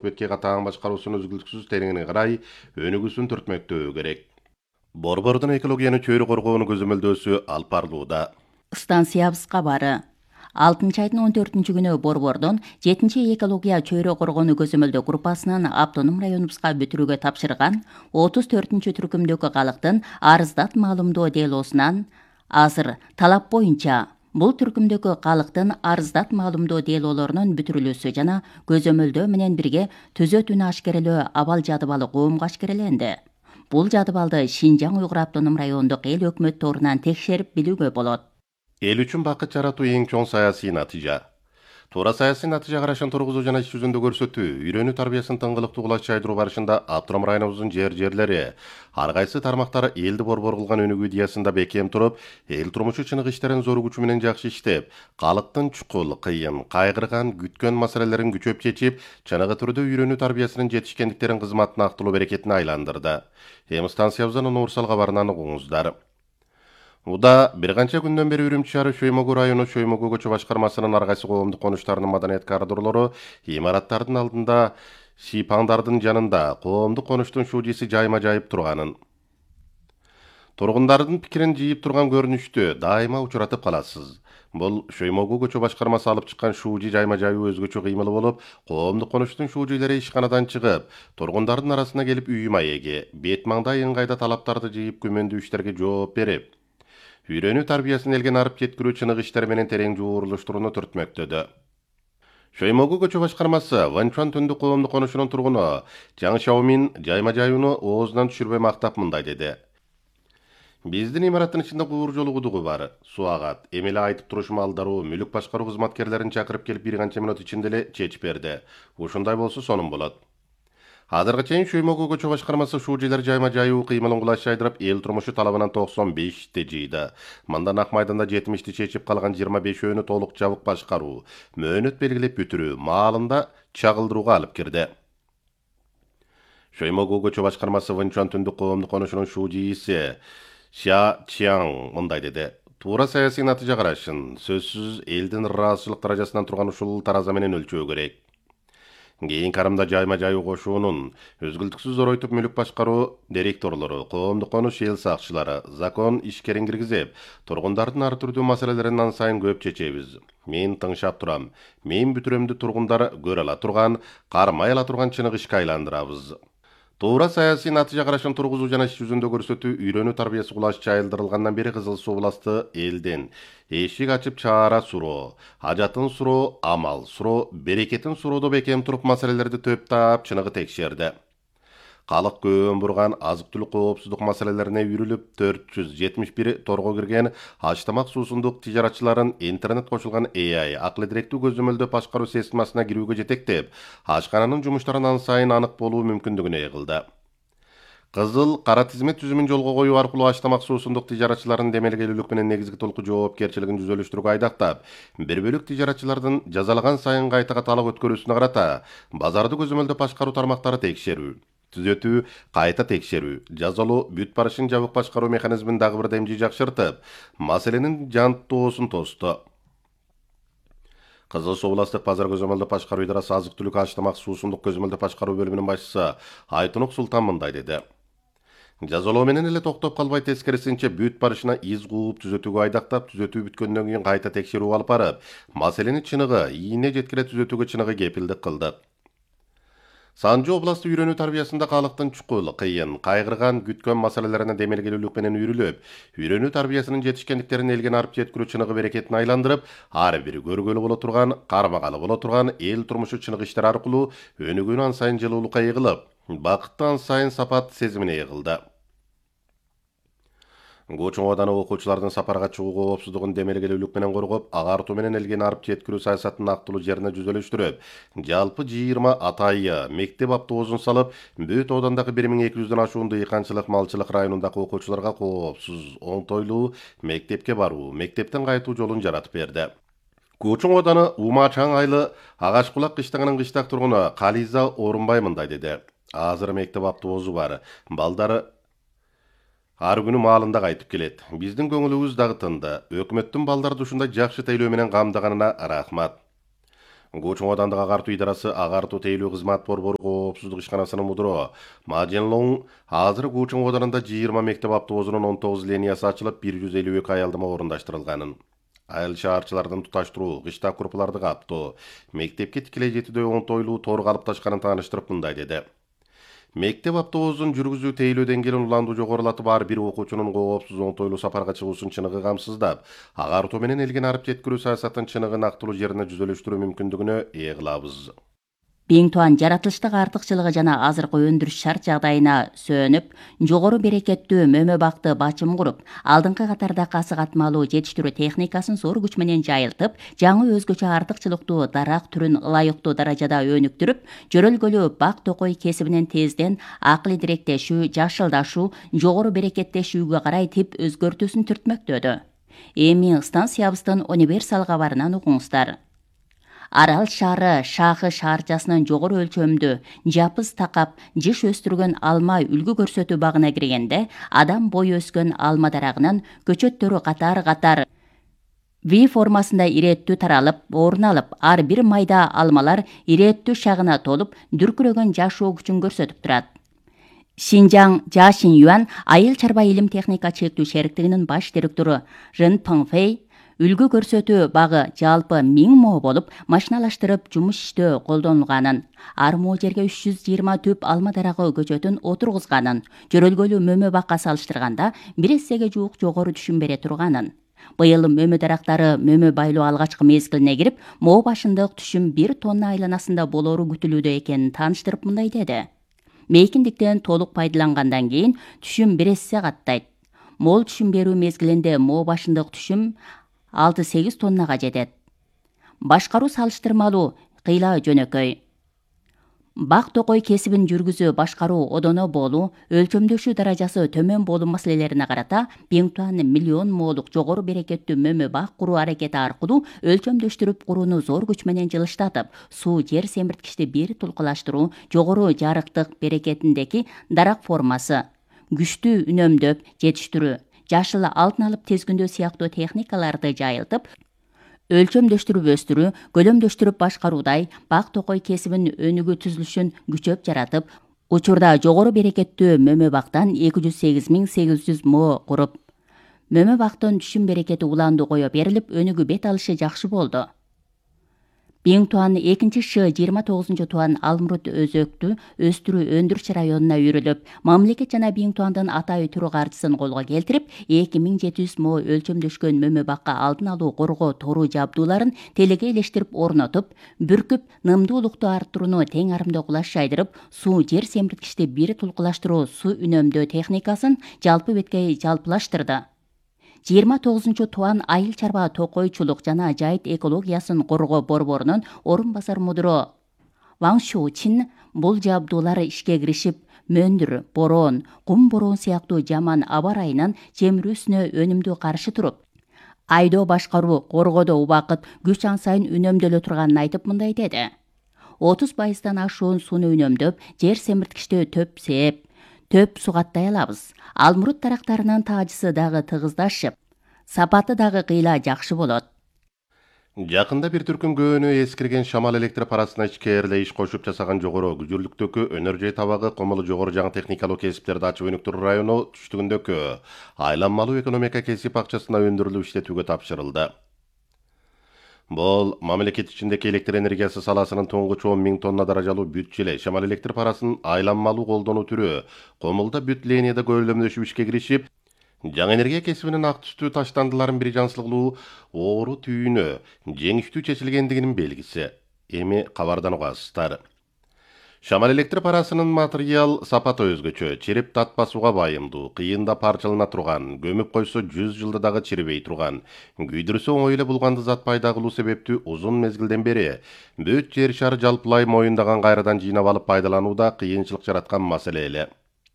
өкмөтке катаң башкаруусун үзгүлтүксүз тереңине карай өнүгүүсүн түртмөктөө керек. Борбордун экологияны чөйрө коргоону көзөмөлдөөсү алып барылууда. Станциябыз кабары. 6 айдын 14 күнү Борбордон 7 экология чөйрө коргоону көзөмөлдөө группасынын автоном районубузга бүтүрүүгө тапшырган 34 түркүмдөгү калктын арыздат маалымдоо делосунан азыр талап боюнча бул түркүмдөгү калктын арыздат маалымдоо делолорунун бүтүрүлүүсү жана көзөмөлдөө менен бирге түзөтүүнү ашкерелөө абал жадыбалы коомго ашкереленди. Бул жадыбалды Шинжаң Уйгур автоном райондук эл өкмөт торунан текшерип билүүгө болот. Эл үчүн бакыт жаратуу эң чоң саясий натыйжа. Туура саясий натыйжа карашын тургузуу жана иш жүзүндө көрсөтүү, үйрөнүү тарбиясын тыңгылыктуу кулач чайдыруу барышында автоном районубуздун жерлери ар кайсы тармактары элди борбор кылган өнүгүү идеясында бекем туруп, эл турмушу чыныгы иштерин зор күчү менен жакшы иштеп, калктын чукул, кыйын, кайгырган, күткөн маселелерин күчөп чечип, чыныгы түрдө үйрөнүү тарбиясынын жетишкендиктерин кызматына актылуу берекетине айландырды. Эми станциябыздын уурсал кабарынан угуңуздар. Уда бир канча күндөн бери Үрүмчү шаары Шөймөгү району Шөймөгү көчө башкармасынын ар кайсы коомдук конуштарынын маданият коридорлору имараттардын алдында, шипаңдардын жанында коомдук конуштун шуудиси жайма жайып турганын, тургундардын пикирин жыйып турган көрүнүштү дайыма учуратып каласыз. Бул Шөймөгү көчө башкармасы алып чыккан шууди жайма жайуу өзгөчө кыймылы болуп, коомдук конуштун шуудилери ишканадан чыгып, тургундардын арасына келип үй маеги, бет маңдай ыңгайда талаптарды жыйып күмөндүү иштерге жооп берип, үйрөнүү тарбиясын элген арып жеткирүү чыныгы иштер менен терең жуурулуштурууну түртмөктөдү. Шөймөгү көчө башкармасы Ванчуан түндүк коомдук конушунун тургуну Жаң Шаомин жайма жайууну оозунан түшүрбөй мактап мындай деди. Биздин имараттын ичинде куур жолу кудугу бар, суу агат. Эми эле айтып турушум алдаруу мүлүк башкаруу кызматкерлерин чакырып келип бир канча мүнөт ичинде эле чечип берди. Ушундай болсо сонун болот. Азыркы чейин Шөймөгү көчө башкармасы шуудилер жайма жайуу кыймылын кулач чайдырып, эл турмушу талабынан 95ти жыйды. Мындан ак майданда 70ти чечип калган 25өөнү толук жабык башкаруу, мөөнөт белгилеп бүтүрүү, маалында чагылдырууга алып кирди. Шөймөгү көчө башкармасы Ванчуан түндүк коомдук конушунун шуудииси Ша Чиаң мындай деди. Туура саясий натыйжа карашын сөзсүз элдин ыраазычылык даражасынан турган ушул тараза менен өлчөө керек. Кийин карымда жайма жайуу кошуунун өзгүлтүксүз зоройтуп мүлүк башкаруу директорлору, коомдук конуш эл сакчылары, закон ишкерин киргизип, тургундардын ар түрдүү маселелерин ан сайын көп чечебиз. Мен тыңшап турам. Мен бүтүрөмдү тургундар көрө ала турган, кармай ала турган чыныгы ишке айландырабыз. Туура саясий натыйжа карашын тургузуу жана иш жүзүндө көрсөтүү үйрөнүү тарбиясы кулач чайылдырылгандан бери Кызыл Суу областы элдин эшик ачып чаара суроо, ажатын суроо, амал суроо, берекетин суроодо бекем туруп маселелерди төптап чыныгы текшерди. Калк көөн бурган азык түлүк коопсуздук маселелерине үйрүлүп 471 торго кирген ач-тамак суусундук тижаратчыларын интернет кошулган AI акылы директүү көзөмөлдөө башкаруу системасына кирүүгө жетектеп, ашкананын жумуштарын ан сайын анык болуу мүмкүндүгүнө кылды. Кызыл кара тизмет түзүмүн жолго коюу аркылуу ач-тамак суусундук тижаратчылардын демелгелүүлүк менен негизги толук жоопкерчилигин түзөлүштүрүүгө айдактап, бир бөлүк тижаратчылардын жазалаган сайын кайта каталык өткөрүүсүнө карата базарды көзөмөлдөө башкаруу тармактары текшерүү, түзөтүү, кайта текшерүү, жазалоо, бүт барышын жабык башкаруу механизмин дагы бир демжи жакшыртып, маселенин жантоосун тосту. Кызыл Суу областык базар көзөмөлдөө башкаруу идарасы азык түлүк ач-тамак суусундук көзөмөлдөө башкаруу бөлүмүнүн башчысы Айтунук Султан мындай деди. Жазалоо менен эле токтоп калбай, тескерисинче бүт барышына из кууп түзөтүүгө айдактап, түзөтүү бүткөндөн кийин кайта текшерүү алып барып, маселени чыныгы, ийине жеткире түзөтүүгө чыныгы кепилдик кылдык. Санжы областы үйрөнүү тарбиясында калктын чукул, кыйын, кайгырган, күткөн маселелерине демелгелүүлүк менен үйрүлүп, үйрөнүү тарбиясынын жетишкендиктерин элген арып жеткирүү чыныгы берекетин айландырып, ар бири көргөлү боло турган, кармагалы боло турган эл турмушу чыныгы иштер аркылуу өнүгүүнү ан сайын жылуулукка эгылып, бакытты ан сайын сапат сезимине эгылды. Көчү ооданы окуучулардын сапарга чыгуу коопсуздугун демелгелүүлүк менен коргоп, агартуу менен элген арып жеткирүү саясатын актылуу жерине жүзөлүштүрүп, жалпы 20 атайы мектеп автобусун салып, бүт оодандагы 1200дөн ашуун дыйканчылык, малчылык районундагы окуучуларга коопсуз, оңтойлуу мектепке баруу, мектептен кайтуу жолун жаратып берди. Көчү ооданы Ума Чаң айлы Агаш кулак кыштагынын кыштак тургуну Кализа Орунбай мындай деди. Азыр мектеп автобусу бар. Балдары ар күнү маалында кайтып келет. Биздин көңүлүбүз дагы тынды. Өкмөттүн балдарды ушундай жакшы тейлөө менен камдаганына рахмат. Көчүң Одандык агартуу идарасы агартуу тейлүү кызмат борбору коопсуздук ишканасынын мудуру Мажен Лоң азыр Көчүң Оданында 20 мектеп автобусунун 19 линиясы ачылып 152 аялдама орундаштырылганын. Айыл шаарчылардын туташтыруу, кышта группаларды каптоо, мектепке тикелей жетүүдө оңтойлуу тор калыпташканын тааныштырып мындай деди. Мектеп автобусун жүргүзүү тейлөө деңгээлин уланду жогорулатып ар бир окуучунун коопсуз оңтойлуу сапарга чыгуусун чыныгы камсыздап, агартуу менен элген арып жеткирүү саясатын чыныгы нактылуу жерине жүзөлөштүрүү мүмкүндүгүнө ээ кылабыз. Биңтуан жаратылыштык артыкчылыгы жана азыркы өндүрүш шарт жагдайына сөөнүп, жогору берекеттүү мөмө бакты бачым куруп, алдыңкы катарда касык атмалуу жетиштирүү техникасын зор күч менен жайылтып, жаңы өзгөчө артыкчылыктуу дарак түрүн ылайыктуу даражада өнүктүрүп, жөрөлгөлүү бак токой кесибинен тезден акылый директешүү, жашылдашуу, жогору берекеттешүүгө карай тип өзгөртүүсүн түртмөктөдү. Эми станциябыздын универсал кабарынан угуңуздар. Арал шаары Шахы шаарчасынын жогору өлчөмдүү жапыз такап жыш өстүргөн алма үлгү көрсөтүү багына киргенде адам бою өскөн алма дарагынан көчөттөрү катар V формасында ирээттүү таралып, орун алып, ар бир майда алмалар ирээттүү шагына толуп, дүркүрөгөн жашоо күчүн көрсөтүп турат. Шинжаң Жашин Юан айыл чарба илим техника чектүү шериктигинин баш директору Рен Пыңфэй үлгү көрсөтүү багы жалпы 1000 мо болуп, машиналаштырып жумуш иштөө колдонулганын, ар мо жерге 320 түп алма дарагы көчөтүн отургузганын, жөрөлгөлүү мөмө бакка салыштырганда 1 эсеге жуук жогору түшүм бере турганын. Быйыл мөмө дарактары мөмө байлоо алгачкы мезгилине кирип, мо башындык түшүм 1 тонна айланасында болору күтүлүүдө экенин тааныштырып мындай деди. Мейкиндиктен толук пайдалангандан кийин түшүм 1 эсе каттайт. Мол түшүм берүү мезгилинде мо башындык түшүм 6-8 тоннага жетет. Башкаруу салыштырмалуу кыйла жөнөкөй. Бак токой кесибин жүргүзүү башкаруу одоно болуу, өлчөмдөшүү даражасы төмөн болуу маселелерине карата Биңтуан миллион молук жогору берекеттүү мөмө бак куруу аракети аркылуу өлчөмдөштүрүп курууну зор күч менен жылыштатып, суу жер семирткичти бир тулкулаштыруу, жогору жарыктык берекетиндеги дарак формасы, күчтүү үнөмдөп жетиштирүү, жашыл алтын алып тез күндөө сыяктуу техникаларды жайылтып, өлчөмдөштүрүп өстүрүү, көлөмдөштүрүп башкаруудай бак токой кесибин өнүгүү түзүлүшүн күчөп жаратып, учурда жогору берекеттүү мөмө бактан 208.800 мо куруп, мөмө бактын түшүм берекети уланду кое берилип, өнүгүү бет алышы жакшы болду. Биңтуан 2-29 туан Алмурут өзөктү өстүрүү өндүрүш районуна үйрүлүп, мамлекет жана Биңтуандын атайы түрү каржысын колго келтирип, 2700 мо өлчөмдөшкөн мөмө бакка алдын алуу коргоо тору жабдууларын телеге элештирип орнотуп, бүркүп, нымдуулукту арттырууну тең арымдуу кулаш жайдырып, суу жер семирткичти бир тулкулаштыруу суу үнөмдөө техникасын жалпы бетке жалпылаштырды. 29 туан айыл чарба токойчулук жана жайыт экологиясын коргоо борборунун орун басар мудуру Ваң Шучин бул жабдуулар ишке киришип, мөндүр, бороон, кум бороон сыяктуу жаман аба ырайынын чемирүүсүнө өнүмдүү каршы туруп, айдоо башкаруу, коргоодо убакыт, күч ан сайын үнөмдөлө турганын айтып мындай деди. 30% ашуун сууну үнөмдөп, жер семирткичти төп сугаттай алабыз. Алмурут дарактарынын таажысы дагы тыгыздашып, сапаты дагы кыйла жакшы болот. Жакында бир түркүм көөнү эскирген шамал электр парасына ичкээрле иш кошуп жасаган жогору күчүрлүктөгү өнөр табагы комулу жогору жаңы техникалуу кесиптерди ачып өнүктүрүү району түштүгүндөгү айланмалуу экономика кесип акчасына өндүрүлүп иштетүүгө тапшырылды. Бул мамлекет ичиндеги электр энергиясы саласынын туңгуч 10.000 тонна даражалуу бүт желе шамал электр парасын айланмалуу колдонуу түрү комулда бүт линияда көөлөмдөшүп ишке киришип, жаңы энергия кесибинин ак түстүү таштандыларын бир жансылыклуу оору түйүнө жеңиштүү чечилгендигинин белгиси. Эми кабардан угасыздар. Шамал электр парасынын материал сапаты өзгөчө, чирип татпасууга байымдуу, кыйында парчалана турган, көмүп койсо 100 жылда дагы чирибей турган, күйдүрсө оңой эле булганды зат пайда кылуу себептүү узун мезгилден бери бүт жер шары жалпылай моюндаган кайрадан жыйнап алып пайдаланууда кыйынчылык жараткан маселе эле.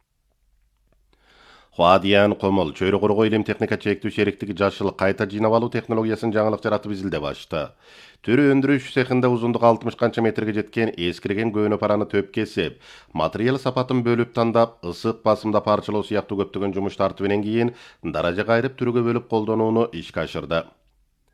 Хуадиян Комол чөйрө коргоо илим техника чектүү шериктиги жашыл кайта жыйнап алуу технологиясын жаңылык жаратып изилдеп ашты. Түрү өндүрүш цехинде узундугу 60 канча метрге жеткен эскирген көөнө параны төп кесип, материал сапатын бөлүп тандап, ысык басымда парчалоо сыяктуу көптөгөн жумуш тартыбынан кийин даража кайрып түрүгө бөлүп колдонууну ишке ашырды.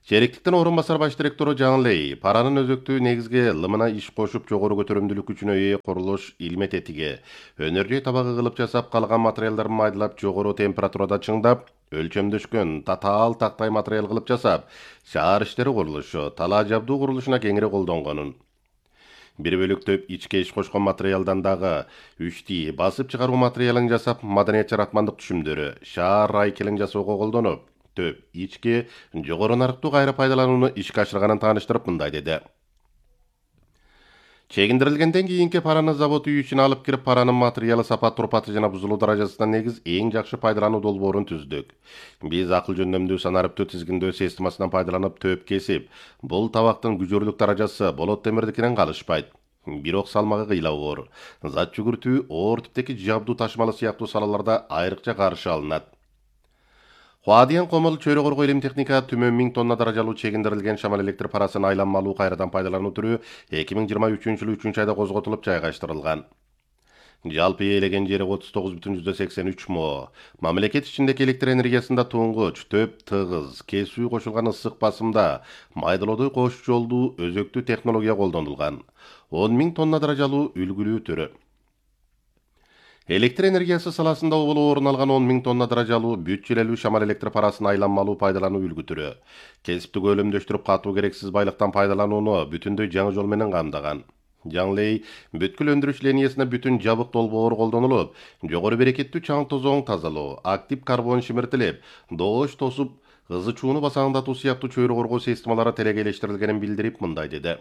Шериктиктин орун басар баш директору Жан Лей паранын өзөктүү негизги лымына иш кошуп жогору көтөрүмдүүлүк күчүнө ээ курулуш илме тетиги өнөрдүү табагы кылып жасап калган материалдарын майдалап жогору температурада чыңдап өлчөмдөшкөн татаал тактай материал кылып жасап шаар иштери курулушу талаа жабдуу курулушуна кеңири колдонгонун бир бөлүк төп ичке иш кошкон материалдан дагы үчти басып чыгаруу материалын жасап маданият жаратмандык түшүмдөрү шаар райкелин жасоого колдонуп төп ичке жогору нарыктуу кайра пайдаланууну ишке ашырганын тааныштырып мындай деди. Чегиндирилгенден кийинки параны завод үй ичине алып кирип, паранын материалы сапат турпаты жана бузулуу даражасына негиз эң жакшы пайдалануу долбоорун түздүк. Биз акыл жөндөмдүү санариптүү тизгиндөө системасынан пайдаланып төп кесип, бул табактын күжөрлүк даражасы болот темирдикинен калышпайт. Бирок салмагы кыйла оор, зат жүгүртүү, оор типтеги жабдуу ташымалы сыяктуу салаларда айрыкча каршы алынат. Хуадиян комол чөйрө коргоо илим техника түмөн 1000 тонна даражалуу чегиндирилген шамал электр парасын айланмалуу кайрадан пайдалануу түрү 2023-жылы 3-айда козготулуп жайгаштырылган. Жалпы ээлеген жери 39,83 мо. Мамлекет ичиндеги электр энергиясында туңгуч, төп, тыгыз, кесүү кошулган ысык басымда майдалоодой кош жолдуу өзөктүү технология колдонулган. 10.000 тонна даражалуу үлгүлүү түрү. Электр энергиясы саласында оболу орун алган 10.000 тонна даражалуу бүт жилелүү шамал электр парасын айланмалуу пайдалануу үлгү түрү. Кесиптик өлөмдөштүрүп катуу керексиз байлыктан пайдаланууну бүтүндөй жаңы жол менен камдаган. Жан Лей бүткүл өндүрүш линиясына бүтүн жабык долбоор колдонулуп, жогору берекеттүү чаң тозоң тазалоо, актив карбон шимиртилип, доош тосуп, ызы чууну басаңдатуу сыяктуу чөйрө коргоо системалары телегелештирилгенин билдирип мындай деди.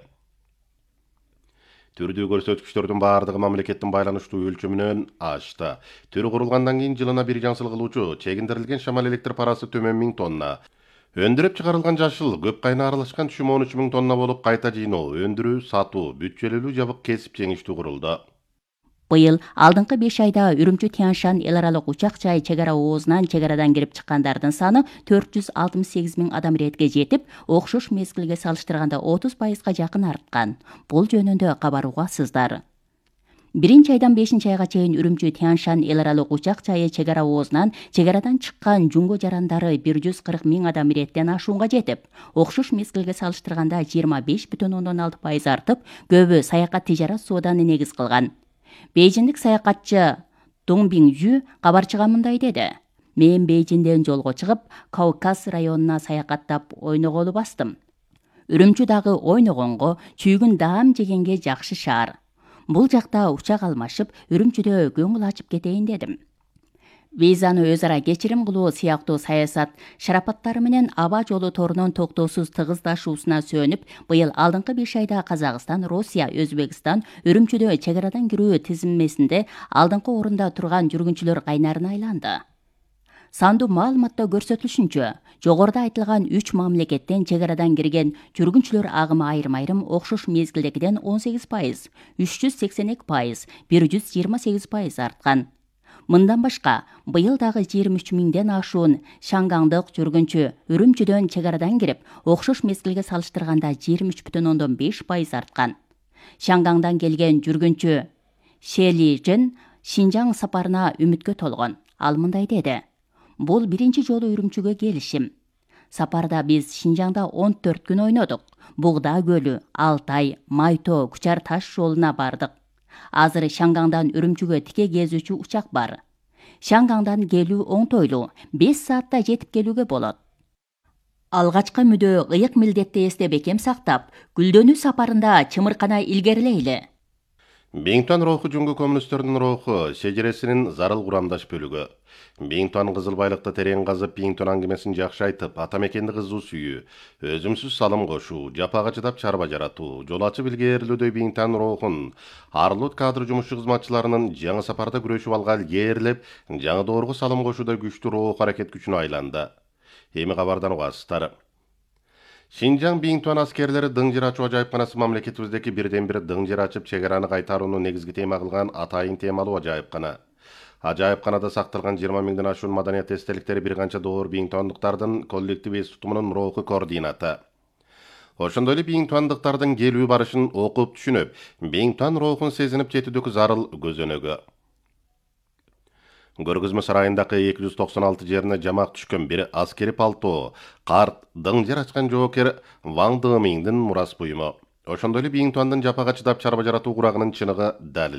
Түрдүү көрсөткүчтөрдүн баардыгы мамлекеттин байланыштуу өлчөмүнөн ашты. Түрү курулгандан кийин жылына бир жаңсыл кылуучу чегиндирилген шамал электр парасы төмөн 1000 тонна. Өндүрүп чыгарылган жашыл көп кайна аралашкан түшүм 13.000 тонна болуп кайта жыйноо, өндүрүү, сатуу, бүт жилелүү жабык кесип жеңиштүү курулду. Быйыл алдыңкы 5 айда Үрүмчү Тянь-Шань эл аралык учак жай чек ара оозунан чек арадан кирип чыккандардын саны 468 000 адам иретке жетип, окшош мезгилге салыштырганда 30% жакын арткан. Бул жөнүндө кабар угасыздар. 1-айдан 5-айга чейин Үрүмчү Тянь-Шань эл аралык учак жайы чек ара оозунан чек арадан чыккан жунго жарандары 140 000 адам иреттен ашуунга жетип, окшош мезгилге салыштырганда 25,6% артып, көбү саякат тижарат сооданы негиз кылган. Бейжиндик саякатчы Дун Биңжү кабарчыга мындай деди. Мен Бейжинден жолго чыгып, Кавказ районуна саякаттап ойноголу бастым. Үрүмчү дагы ойногонго, чүйгүн даам жегенге жакшы шаар. Бул жакта учак алмашып, Үрүмчүдө көңүл ачып кетейин дедим. Визаны өз ара кечирим кылуу сыяктуу саясат шарапаттары менен аба жолу торунун токтоосуз тыгыздашуусуна сүйөнүп, быйыл алдыңкы 5 айда Казакстан, Россия, Өзбекстан Үрүмчүдө чек арадан кирүү тизмесинде алдыңкы орунда турган жүргүнчүлөр кайнарына айланды. Сандуу маалыматта көрсөтүлүшүнчө, жогоруда айтылган 3 мамлекеттен чек арадан кирген жүргүнчүлөр агымы айрым-айрым окшош мезгилдегиден 18%, 382%, 128% арткан. Мындан башка, быйыл дагы 23 000ден ашуун шангаңдык жүргүнчү Үрүмчүдөн чек арадан кирип, окшош мезгилге салыштырганда 23,5% арткан. Шангаңдан келген жүргүнчү Шелижин Шинжаң сапарына үмүткө толгон. Ал мындай деди. Бул биринчи жолу Үрүмчүгө келишим. Сапарда биз Шинжаңда 14 күн ойнодук. Бугда көлү, Алтай, Майто, Кучар таш жолуна бардык. Азыр Шангаңдан Үрүмчүгө тике кезүүчү учак бар. Шангаңдан келүү оңтойлуу, 5 саатта жетип келүүгө болот. Алгачкы мүдө ыйык милдетти эсте бекем сактап, гүлдөнүү сапарында чымыркана илгерилейли. Биңтуан руху жунго коммунисттөрдүн руху шежересинин зарыл курамдаш бөлүгү. Биңтуан кызыл байлыкты терең казып, Биңтуан аңгемесин жакшы айтып, ата мекенди кызуу сүйүү, өзүмсүз салым кошуу, жапага чыдап чарба жаратуу, жол ачып илгээрилүүдөй Биңтуан рухун Арлут кадр жумушчу кызматчыларынын жаңы сапарда күрөшүп алга илгээрилеп, жаңы доорго салым кошууда күчтүү рух аракет күчүнө айланды. Эми кабардан угасыздар. Шинжаң Биңтуан аскерлери дың жер ачуу ажайыпканасы мамлекетибиздеги бирден бир дың жер ачып чек араны кайтарууну негизги тема кылган атайын темалуу ажайыпкана. Ажайыпканада сакталган 20 000ден ашуун маданият эстеликтери бир канча доор биңтуандыктардын коллектив эс тутумунун руху координаты. Ошондой эле биңтуандыктардын келүү барышын окуп түшүнүп, Биңтуан рухун сезинип жетүүдөгү зарыл көзөнөгү. Көргөзмө сарайындагы 296 жерине жамак түшкөн бир аскери палто, карт, дың жер ачкан жоокер Ваң Дымиңдин мурас буюму. Ошондой эле Биң Туандын жапага чыдап чарба жаратуу курагынын чыныгы дәл